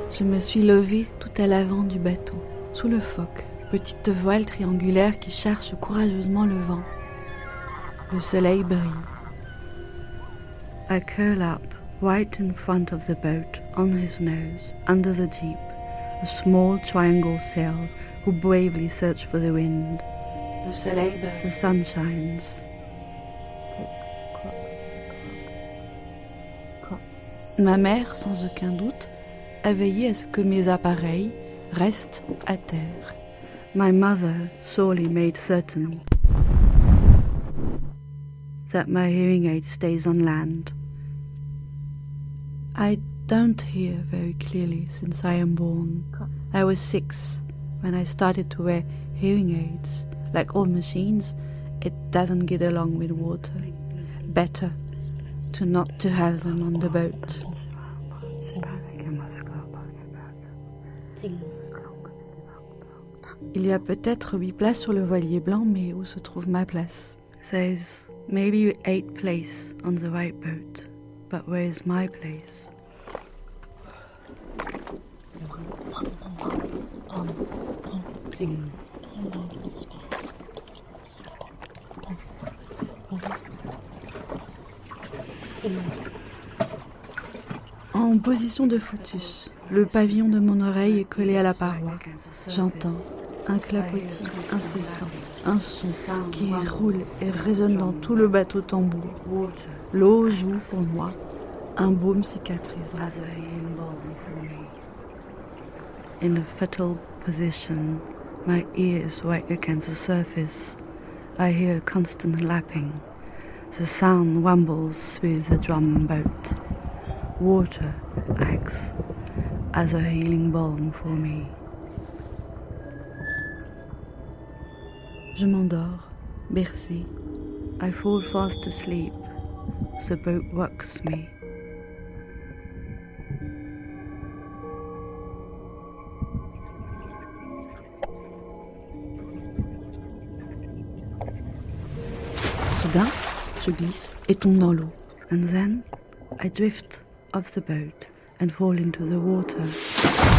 Je me suis levée tout à l'avant du bateau, sous le foc, petite voile triangulaire qui cherche courageusement le vent. Le soleil brille. I curl up, right in front of the boat, on his nose, under the jeep, a small triangle sail who bravely search for the wind. Le soleil brille. The sun shines. Ma mère, sans aucun doute, a veillé à ce que mes appareils restent à terre. My mother sorely made certain that my hearing aid stays on land. I don't hear very clearly since I am born. I was 6 when I started to wear hearing aids. Like all machines, it doesn't get along with water. Better to not to have them on the boat. Il y a peut-être 8 places sur le voilier blanc, mais où se trouve ma place? There's maybe 8 places on the right boat, but where's my place? En position de foutus, le pavillon de mon oreille est collé à la paroi. J'entends un clapotis incessant, un son qui roule et résonne dans tout le bateau tambour. L'eau joue pour moi un baume cicatrisant. In a fetal position, my ear is right against the surface. I hear a constant lapping. The sound wambles through the drum boat. Water acts as a healing balm for me. Je m'endors, bercée. I fall fast asleep. The boat rocks me. Soudain, je glisse et tombe dans l'eau. And then I drift off the boat and fall into the water.